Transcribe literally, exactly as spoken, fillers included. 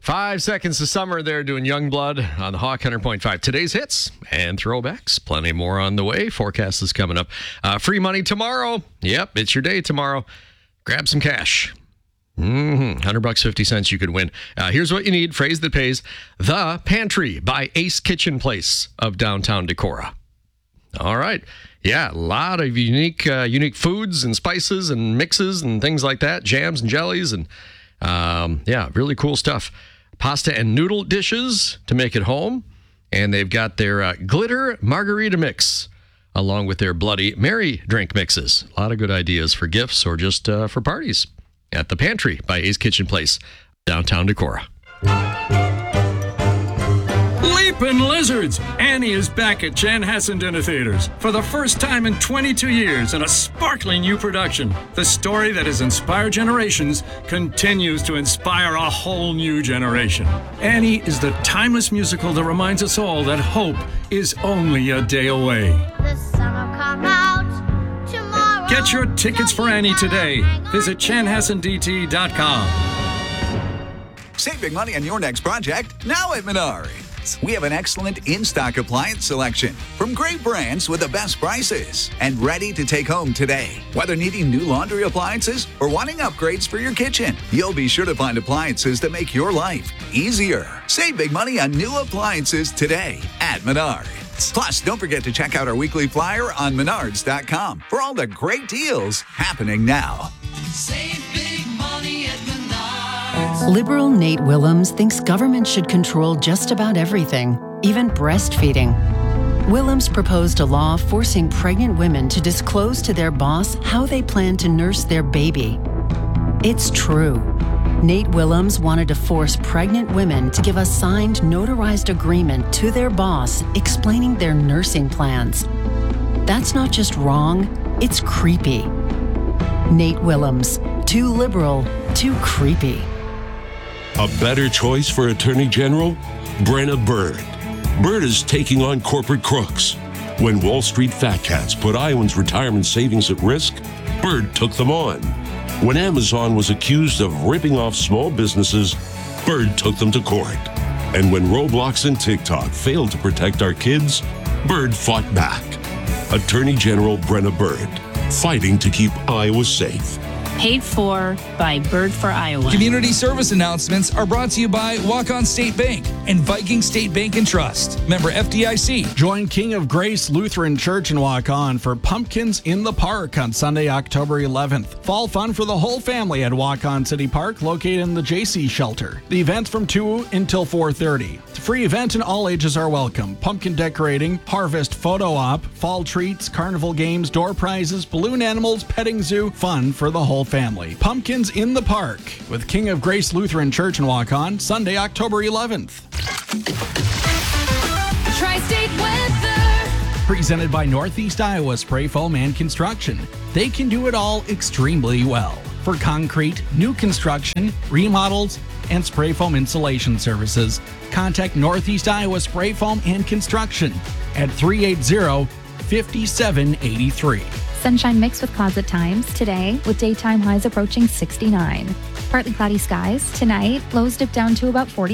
Five seconds to summer there doing Youngblood on the Hawk one hundred point five. Today's hits and throwbacks. Plenty more on the way. Forecast is coming up. Uh, free money tomorrow. Yep, it's your day tomorrow. Grab some cash. Mm-hmm. one hundred bucks, fifty cents you could win. Uh, here's what you need. Phrase that pays. The Pantry by Ace Kitchen Place of downtown Decorah. All right. Yeah, a lot of unique uh, unique foods and spices and mixes and things like that. Jams and jellies and, um, yeah, really cool stuff. Pasta and noodle dishes to make at home. And they've got their uh, glitter margarita mix along with their Bloody Mary drink mixes. A lot of good ideas for gifts or just uh, for parties at the Pantry by Ace Kitchen Place, downtown Decorah. Leapin' Lizards! Annie is back at Chanhassen Dinner Theaters for the first time in twenty-two years in a sparkling new production. The story that has inspired generations continues to inspire a whole new generation. Annie is the timeless musical that reminds us all that hope is only a day away. The sun will come out tomorrow. Get your tickets for Annie today. Visit chanhassen d t dot com. Save big money on your next project now at Menards. We have an excellent in-stock appliance selection from great brands with the best prices and ready to take home today. Whether needing new laundry appliances or wanting upgrades for your kitchen, you'll be sure to find appliances that make your life easier. Save big money on new appliances today at Menards. Plus, don't forget to check out our weekly flyer on menards dot com for all the great deals happening now. Save big money at Menards. Liberal Nate Willems thinks government should control just about everything, even breastfeeding. Willems proposed a law forcing pregnant women to disclose to their boss how they plan to nurse their baby. It's true. Nate Willems wanted to force pregnant women to give a signed, notarized agreement to their boss explaining their nursing plans. That's not just wrong, it's creepy. Nate Willems, too liberal, too creepy. A better choice for Attorney General? Brenna Bird. Bird is taking on corporate crooks. When Wall Street fat cats put Iowans' retirement savings at risk, Bird took them on. When Amazon was accused of ripping off small businesses, Bird took them to court. And when Roblox and TikTok failed to protect our kids, Bird fought back. Attorney General Brenna Bird, fighting to keep Iowa safe. Paid for by Bird for Iowa. Community service announcements are brought to you by Walk-On State Bank and Viking State Bank and Trust. Member F D I C. Join King of Grace Lutheran Church and Walk-On for Pumpkins in the Park on Sunday, October eleventh. Fall fun for the whole family at Walk-On City Park, located in the J C Shelter. The event's from two until four thirty. It's a free event and all ages are welcome. Pumpkin decorating, harvest photo op, fall treats, carnival games, door prizes, balloon animals, petting zoo, fun for the whole family. Pumpkins in the Park with King of Grace Lutheran Church and Walk-On, Sunday, October eleventh. Tri-State weather. Presented by Northeast Iowa Spray Foam and Construction. They can do it all extremely well. For concrete, new construction, remodels, and spray foam installation services, contact Northeast Iowa Spray Foam and Construction at three eight zero, five seven eight three. Sunshine mixed with clouds at times today, with daytime highs approaching sixty-nine. Partly cloudy skies tonight, lows dip down to about forty.